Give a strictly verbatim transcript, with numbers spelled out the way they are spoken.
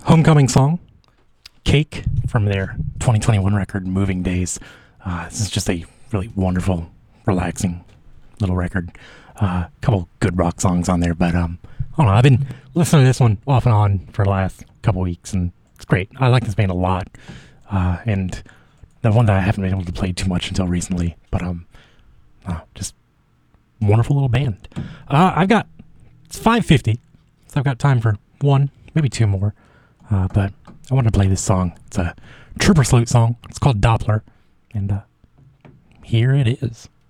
Homecoming song, Cake, from their twenty twenty-one record, Moving Days. Uh, this is just a really wonderful, relaxing little record. A uh, couple good rock songs on there, but um, I don't know. I've been listening to this one off and on for the last couple weeks, and it's great. I like this band a lot, uh, and the one that I haven't been able to play too much until recently, but um, uh, just wonderful little band. Uh, I've got it's five fifty, so I've got time for one, maybe two more. Uh, but I wanted to play this song. It's a Trooper Salute song. It's called Doppler, and uh, here it is.